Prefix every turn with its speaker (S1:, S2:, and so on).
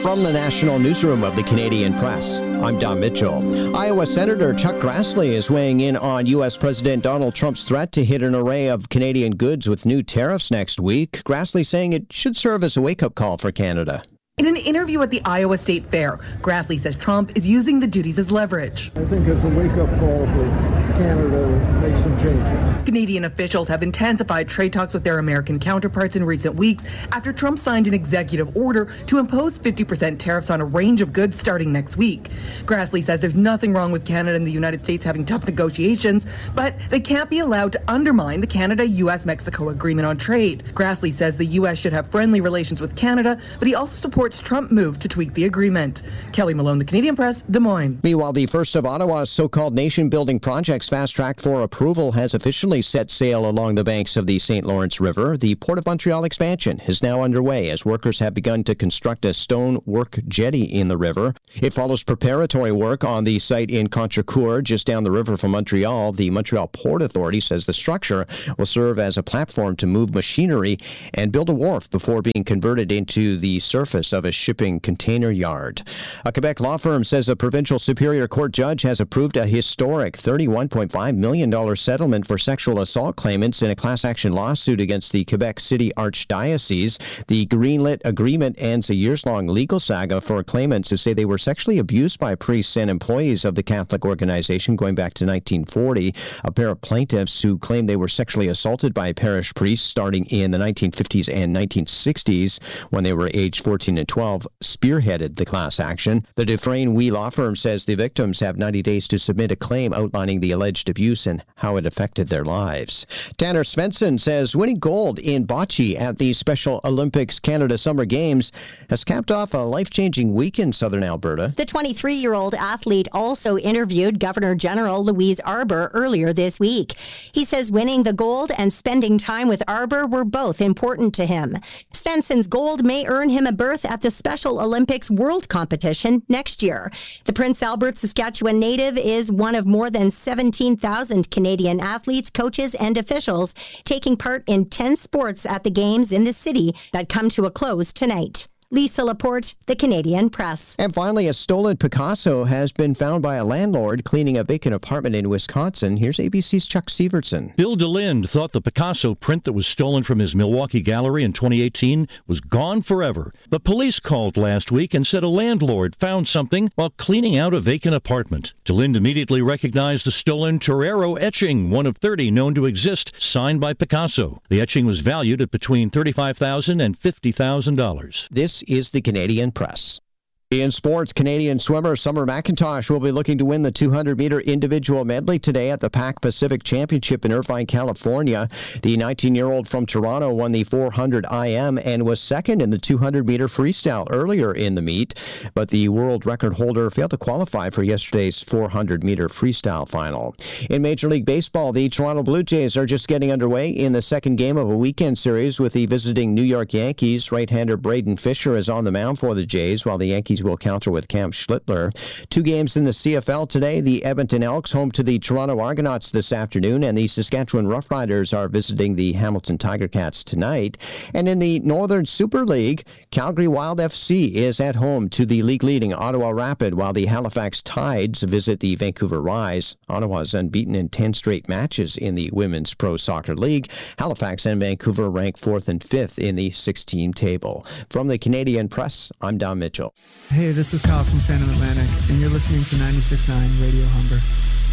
S1: From the National Newsroom of the Canadian Press, I'm Don Mitchell. Iowa Senator Chuck Grassley is weighing in on U.S. President Donald Trump's threat to hit an array of Canadian goods with new tariffs next week. Grassley saying it should serve as a wake-up call for Canada.
S2: In an interview at the Iowa State Fair, Grassley says Trump is using the duties as leverage.
S3: I think it's a wake-up call for Canada to make some changes.
S2: Canadian officials have intensified trade talks with their American counterparts in recent weeks after Trump signed an executive order to impose 50% tariffs on a range of goods starting next week. Grassley says there's nothing wrong with Canada and the United States having tough negotiations, but they can't be allowed to undermine the Canada-U.S.-Mexico agreement on trade. Grassley says the U.S. should have friendly relations with Canada, but he also supports Trump move to tweak the agreement. Kelly Malone, The Canadian Press, Des Moines.
S1: Meanwhile, the first of Ottawa's so-called nation-building projects fast-tracked for approval has officially set sail along the banks of the St. Lawrence River. The Port of Montreal expansion is now underway as workers have begun to construct a stone-work jetty in the river. It follows preparatory work on the site in Contrecoeur, just down the river from Montreal. The Montreal Port Authority says the structure will serve as a platform to move machinery and build a wharf before being converted into the surface of a shipping container yard. A Quebec law firm says a provincial Superior Court judge has approved a historic $31.5 million settlement for sexual assault claimants in a class action lawsuit against the Quebec City Archdiocese. The greenlit agreement ends a years-long legal saga for claimants who say they were sexually abused by priests and employees of the Catholic organization going back to 1940. A pair of plaintiffs who claim they were sexually assaulted by parish priests starting in the 1950s and 1960s when they were aged 14 and 12 spearheaded the class action. The Dufresne Wee law firm says the victims have 90 days to submit a claim outlining the alleged abuse and how it affected their lives. Tanner Svensson says winning gold in bocce at the Special Olympics Canada Summer Games has capped off a life-changing week in southern Alberta.
S4: The 23-year-old athlete also interviewed Governor General Louise Arbour earlier this week. He says winning the gold and spending time with Arbour were both important to him. Svensson's gold may earn him a berth at the Special Olympics World Competition next year. The Prince Albert, Saskatchewan native is one of more than 17,000 Canadian athletes, coaches, and officials taking part in 10 sports at the Games in the city that come to a close tonight. Lisa Laporte, The Canadian Press.
S1: And finally, a stolen Picasso has been found by a landlord cleaning a vacant apartment in Wisconsin. Here's ABC's Chuck Severson.
S5: Bill DeLinde thought the Picasso print that was stolen from his Milwaukee gallery in 2018 was gone forever. But police called last week and said a landlord found something while cleaning out a vacant apartment. DeLinde immediately recognized the stolen Torero etching, one of 30 known to exist, signed by Picasso. The etching was valued at between $35,000 and $50,000.
S1: This is the Canadian Press. In sports, Canadian swimmer Summer McIntosh will be looking to win the 200-meter individual medley today at the Pac Pacific Championship in Irvine, California. The 19-year-old from Toronto won the 400 IM and was second in the 200-meter freestyle earlier in the meet, but the world record holder failed to qualify for yesterday's 400-meter freestyle final. In Major League Baseball, the Toronto Blue Jays are just getting underway in the second game of a weekend series with the visiting New York Yankees. Right-hander Braden Fisher is on the mound for the Jays, while the Yankees will counter with Cam Schlittler. 2 games in the CFL today. The Edmonton Elks home to the Toronto Argonauts this afternoon, and the Saskatchewan Roughriders are visiting the Hamilton Tiger Cats tonight. And in the Northern Super League, Calgary Wild FC is at home to the league-leading Ottawa Rapid, while the Halifax Tides visit the Vancouver Rise. Ottawa's unbeaten in 10 straight matches in the Women's Pro Soccer League. Halifax and Vancouver rank 4th and 5th in the 6-team table. From the Canadian Press, I'm Don Mitchell.
S6: Hey, this is Kyle from Phantom Atlantic, and you're listening to 96.9 Radio Humber.